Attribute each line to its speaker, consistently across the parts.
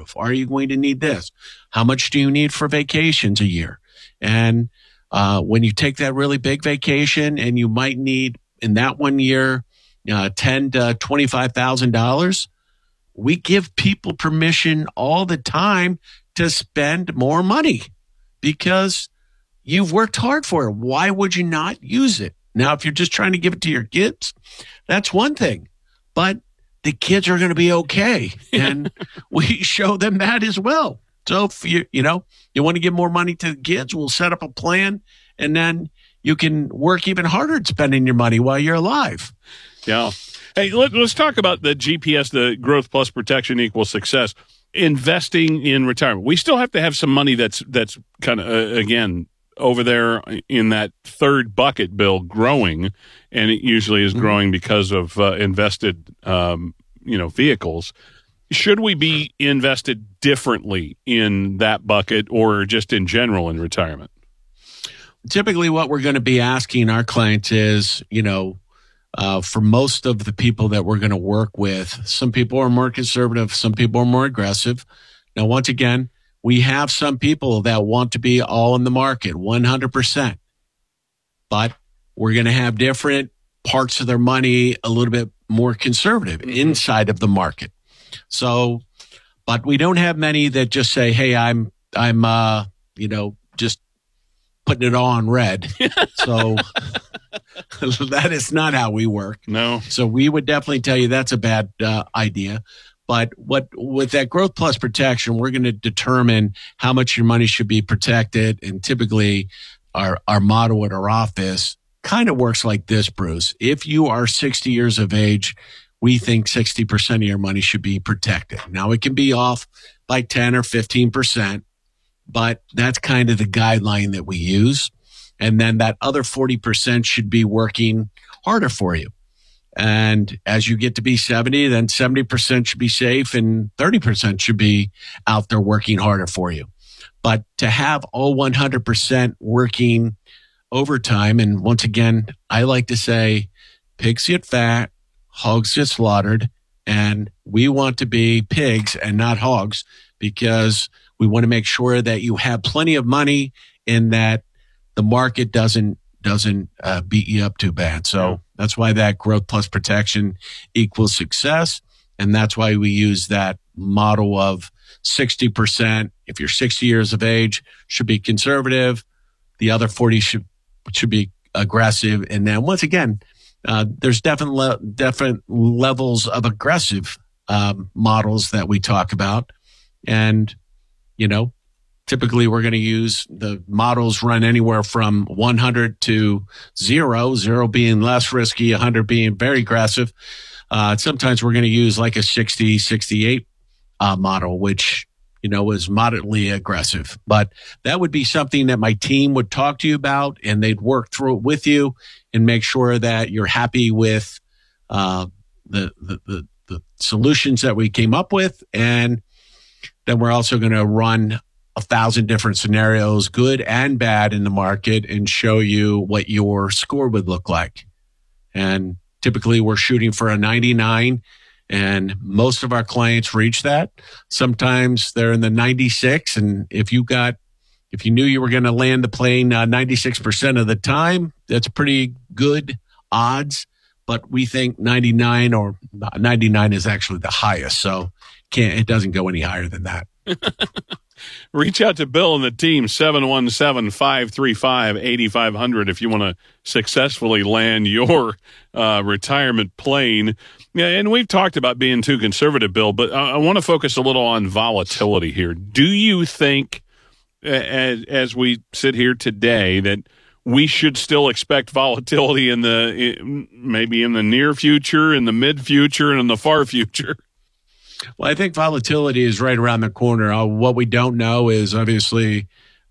Speaker 1: move? Are you going to need this? How much do you need for vacations a year? And when you take that really big vacation and you might need in that 1 year $10,000 to $25,000, we give people permission all the time to spend more money because you've worked hard for it. Why would you not use it? Now, if you're just trying to give it to your kids, that's one thing, but the kids are going to be okay. And we show them that as well. So if you want to give more money to the kids, we'll set up a plan and then you can work even harder at spending your money while you're alive.
Speaker 2: Yeah. Hey, let's talk about the GPS, the growth plus protection equals success. Investing in retirement. We still have to have some money that's kind of, again, over there in that third bucket, Bill, growing, and it usually is growing because of invested, vehicles. Should we be invested differently in that bucket or just in general in retirement?
Speaker 1: Typically, what we're going to be asking our clients is, for most of the people that we're going to work with, some people are more conservative, some people are more aggressive. Now, once again, we have some people that want to be all in the market, 100%. But we're going to have different parts of their money a little bit more conservative inside of the market. So, but we don't have many that just say, hey, I'm just putting it all on red. So that is not how we work.
Speaker 2: No.
Speaker 1: So we would definitely tell you that's a bad idea. But with that growth plus protection, we're going to determine how much your money should be protected. And typically our motto at our office kind of works like this, Bruce. If you are 60 years of age, we think 60% of your money should be protected. Now it can be off by 10 or 15%, but that's kind of the guideline that we use. And then that other 40% should be working harder for you. And as you get to be 70, then 70% should be safe and 30% should be out there working harder for you. But to have all 100% working overtime, and once again, I like to say pigs get fat, hogs get slaughtered, and we want to be pigs and not hogs because we want to make sure that you have plenty of money and that the market doesn't beat you up too bad. So that's why that growth plus protection equals success. And that's why we use that model of 60%. If you're 60 years of age, should be conservative. The other 40 should be aggressive. And then once again, there's different levels of aggressive models that we talk about. And, typically we're going to use the models run anywhere from 100 to 0 being less risky, 100 being very aggressive. Sometimes we're going to use like a 60, 68 model, which, is moderately aggressive. But that would be something that my team would talk to you about and they'd work through it with you and make sure that you're happy with the solutions that we came up with. And then we're also going to run 1,000 different scenarios, good and bad, in the market and show you what your score would look like. And typically we're shooting for a 99 and most of our clients reach that. Sometimes they're in the 96. And if you knew you were going to land the plane 96% of the time, that's pretty good odds. But we think 99 or 99 is actually the highest. So it doesn't go any higher than that.
Speaker 2: Reach out to Bill and the team, 717-535-8500 if you want to successfully land your retirement plane. Yeah, and we've talked about being too conservative, Bill, but I want to focus a little on volatility here. Do you think, as we sit here today, that we should still expect volatility maybe in the near future, in the mid future, and in the far future?
Speaker 1: Well, I think volatility is right around the corner. What we don't know is obviously,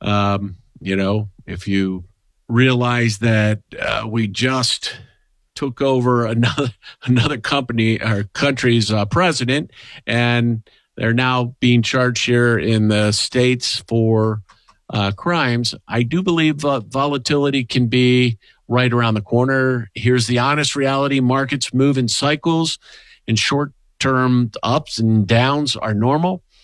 Speaker 1: if you realize that we just took over another company or country's president, and they're now being charged here in the States for crimes. I do believe volatility can be right around the corner. Here's the honest reality. Markets move in cycles, and short-term ups and downs are normal.